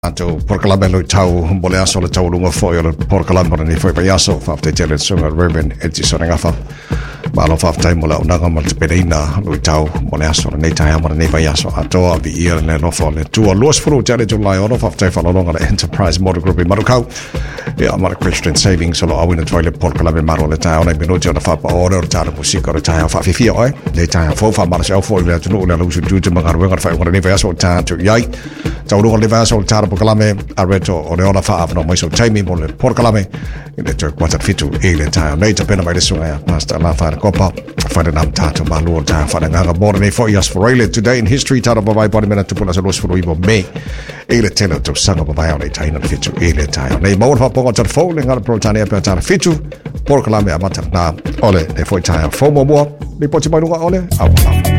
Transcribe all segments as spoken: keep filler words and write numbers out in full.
Anto porkalamelo tau bole aso le tau lunga foi o porkalamelo ni foi payaso fa te tele sunga Ruben Edison ngafa malo fa tai mola unanga mo te pedina lui tau bole aso nei tai amara nei payaso ato bi ia le no fo le tu los furu tele tu lai ono fa tai fa longa le Enterprise Motor Group maru kau ya amara Christian Savings lo awina toilet porkalamelo maro le tai ona minuti ona fa pa ora tara musika le tai fa fifi oi le tai fo fa mara se fo le tu no le lu su tu manga ruenga fa ona nei payaso ta tu yai tau lunga le payaso tara Porkalame areto o le ona fa avno mai so taimi mo le Porkalame le te kwata fitu e le tae nei te pena mai le sunga pasta la fa kopa fa de nam tato malu ta fa nganga mo nei for yes for really today in history tara ba body minute to pula los for ibo me e le tele to sanga ba ai tae na fitu e le tae nei mo fa ponga ta fo le ngala protania pe tara fitu Porkalame amata na ole e foi tae fo mo mo ni poti mai lunga ole au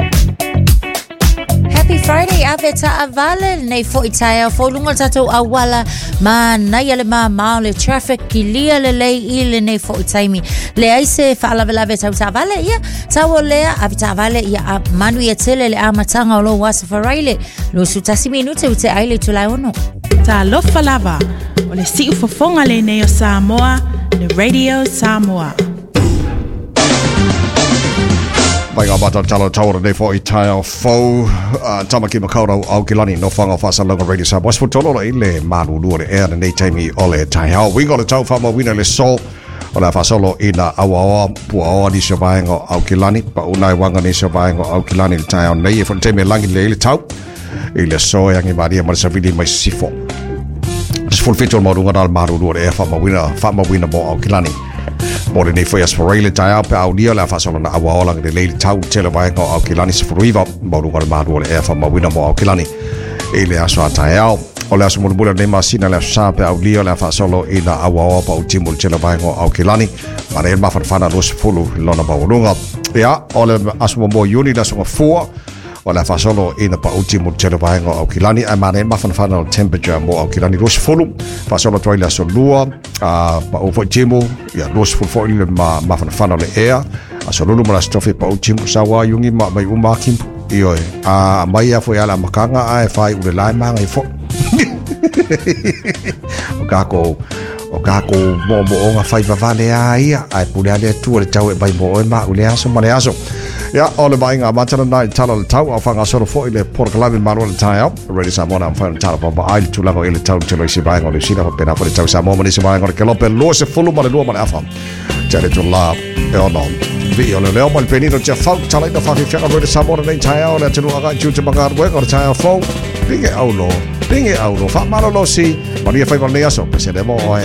Happy Friday, aveta avale nei fo itaia fo lunga tato awala ma naya le ma ma le traffic kilia le le ile nei fo itaimi le aise fa ala vela veta avale ia tawo le aveta avale ia manu ia tele le amatanga lo wasa faraile lo sutasi minute ute aile tula ono ta lo falava o le si ufofonga le nei o Samoa le Radio Samoa Mai ngā bata talo tawara nei fo i tae o fau tamaki makaurau au kilani no whanga whasalonga Radio Samoa. Wasfu tololo i le manu lua le ea nei taimi o le tae hao. Wingo le tau whama wina le so o le whasolo i na awa awa pua awa ni se vaenga au kilani. Pa unai wanga ni se vaenga au kilani le tae hao nei e fo teime langi le i le tau. I le so e angi maria ma le savili mai sifo. Sifo fitu o marunga dal manu lua le ea whama wina, whama wina mo au kilani. Mo le nei foi asparaile tae au pe au lia le whasolo na awa olang le leili tau tele vaenga au kilani se furuiva mo runga le manu le ea whama wina mo au kilani. I le aso a tae au. O le aso mulumula nei masina le aso sa pe au lia le whasolo i na awa oa pa utimu le tele vaenga au kilani. Ma le elma whanwhana lo se fulu lona pa urunga. Ia, o le aso mo yuni le sunga fua o le whasolo i na pa utimu le tele vaenga au kilani. A ma le elma whanwhana o temperature mo au kilani lo se fulu. Whasolo toi le aso lua pa o fo timu ia lo se fulu fo i le ma whanwhana le ea. Aso lulu mara stofi pa utimu sa wa yungi ma mai umakim. Ioi, a mai a foi ala makanga a e fai ule lai manga i fo. O kako, o kako mo mo o nga fai vavale a ia, a e pule ale tu le tau e bai mo e ma ule aso mane aso. Ia, o le mai ngā matana nai tala le tau, au whanga soro fo i le Porkalame maro le tai au. Ready Samoa na mwhana tala pa ma aile tulango i le tau telo i si vaenga o le sina pa pena po le tau Samoa mani si vaenga o le kelope lua se fulu ma le lua ma le afa. Tere tu la e ono. Vi o le leo ma le penino tia fau tala ina whafi whianga Ready Samoa nei tai au le tenu aga i tūte manga arweng o le tai au fau. Ringe au lo, ringe au lo, wha maro lo si, maria whai wale aso, pese le mo o